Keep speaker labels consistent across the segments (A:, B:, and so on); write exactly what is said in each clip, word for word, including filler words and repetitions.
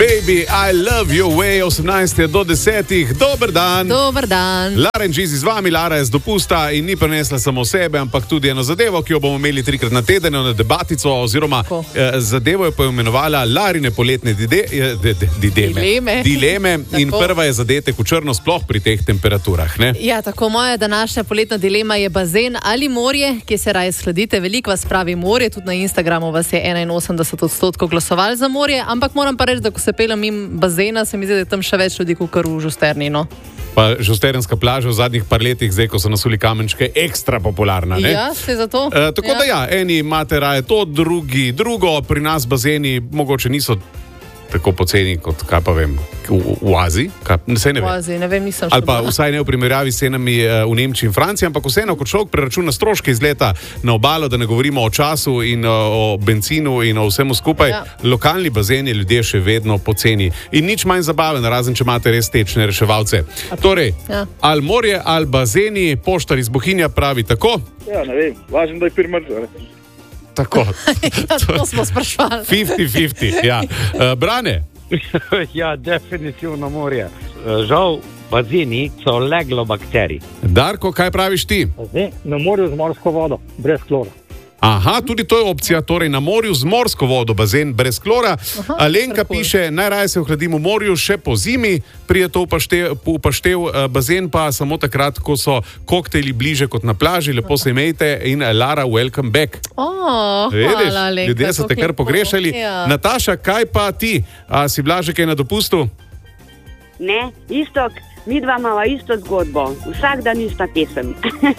A: Baby, I love your way, osemnajst do desetih. Dober dan.
B: Dober dan.
A: Lara in Gizi z vami, Lara je z dopusta in ni prinesla samo sebe, ampak tudi eno zadevo, ki jo bomo imeli trikrat na teden, eno debatico, oziroma eh, zadevo je poimenovala Larine poletne dide, eh, de, de, dideme.
B: dileme.
A: dileme in prva je zadetek v črno, sploh pri teh temperaturah. Ne?
B: Ja, tako moja današnja poletna dilema je bazen ali morje, kje se raje shladite. Veliko vas pravi morje, tudi na Instagramu vas je enainosemdeset odstotkov glasovali za morje, ampak moram pa reči, da ko se pelem mimo bazena, se mi zdi, da je tam še več ljudi, kot v Žusterni. No?
A: Pa Žusternska plaža v zadnjih par letih, zdaj, ko so nasuli kamenčke, ekstra popularna. Ne?
B: Ja, se zato.
A: E, tako
B: ja.
A: da ja, eni imate raje to, drugi drugo, pri nas bazeni mogoče niso tako poceni kot, kaj pa vem, v, v Aziji. Kaj, ne, ne
B: v Aziji, ne vem, nisem še
A: Ali pa
B: bila.
A: vsaj ne v primerjavi s cenami v Nemčiji in Franciji, ampak vseeno, ko človek preračuna stroške iz leta na obalo, da ne govorimo o času in o benzinu in o vsemu skupaj,
B: Ja.
A: lokalni bazen je ljudje še vedno poceni. In nič manj zabaven, razen če imate res tečne reševalce. Torej,
B: Ja.
A: ali morje, ali bazeni, poštar iz Bohinja pravi tako?
C: Ja, ne vem, važno, da je pirmrzo.
A: Tako.
B: Ja, to smo sprašvali.
A: fifty fifty, ja. Uh, Brane?
D: Ja, definitivno morje. Žal, bazeni so leglo bakterij.
A: Darko, kaj praviš ti?
C: Na morju z morsko vodo, brez klora.
A: Aha, tudi to je opcija, torej na morju z morsko vodo, bazen brez klora.
B: Aha,
A: Alenka
B: super cool.
A: piše, najraje se ohladim v morju še po zimi, prije to upaštev, upaštev bazen pa samo takrat, ko so koktejli bliže kot na plaži, lepo se imejte in Lara, welcome back.
B: Oh,
A: Vidiš,
B: hvala, Alenka,
A: ljudje so te
B: kako
A: kar
B: lepo.
A: pogrešali.
B: Ja.
A: Nataša, kaj pa ti? A si bila že kaj na dopustu?
E: Ne, isto, mi dva imamo isto zgodbo. Vsak dan ista pesem.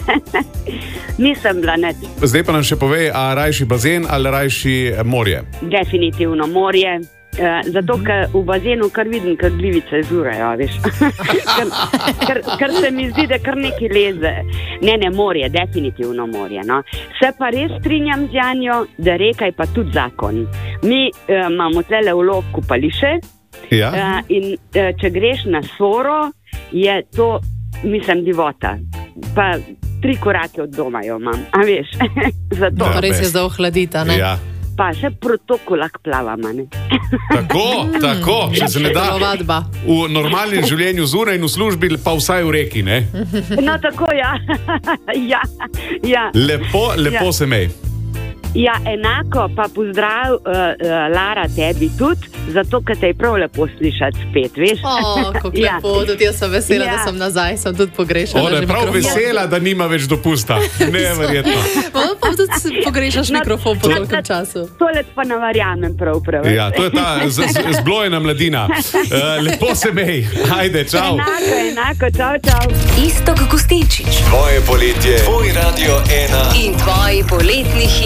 E: Nisem bila nič.
A: Zdaj pa nam še povej, a rajši bazen ali rajši morje?
E: Definitivno morje. Uh, zato, ker v bazenu kar vidim, kar glivice zurajo, veš. ker, ker, ker se mi zdi, da kar nekaj leze. Ne, ne, morje, definitivno morje. No. Se pa res strinjam z Janjo, da reka je pa tudi zakon. Mi uh, imamo tele ulov kupališe.
A: Ja.
E: Uh, in uh, če greš na Soro, je to, mislim, divota. Pa tri korake od doma jo imam, a veš. Zato.
A: Ja,
B: Res je
A: best.
B: za ohladita, ne?
A: Ja.
E: Pa še protokolak plavama, ne.
A: Tako, tako, če se ne da
B: Telovadba.
A: v normalnem življenju zunaj in v službi, pa vsaj v reki, ne?
E: No, tako, ja. ja, ja.
A: Lepo, lepo
E: Ja.
A: se mej.
E: Ja, enako pa pozdrav, uh, uh, Lara, tebi tudi, zato, ker te je prav lepo slišati spet, veš.
B: O, kako
E: Ja.
B: lepo, tudi jaz sem vesela,
E: Ja.
B: da sem nazaj, sem tudi pogrešala.
A: Ona je
B: že
A: prav
B: mikrofon.
A: vesela, da nima več dopusta. Neverjetno.
B: Pa, pa tudi si pogrešaš
E: No,
B: mikrofon po
E: to-
B: tolkem času.
E: Tole pa ne verjamem prav, prav.
A: Ja, to je ta z- z- zblojena mladina. Uh, lepo se mej. Ajde, čau.
E: Enako, enako, čau, čau.
F: Iztok Gustičić
G: Tvoje poletje, tvoj Radio ena.
F: in tvoji poletni hiti.